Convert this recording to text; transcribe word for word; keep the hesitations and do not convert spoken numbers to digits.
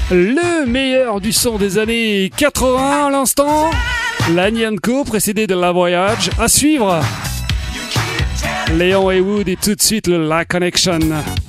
Le meilleur du son des années quatre-vingts à l'instant. Lani and Co, précédé de La Voyage. À suivre, Léon Heywood et tout de suite le La Connection.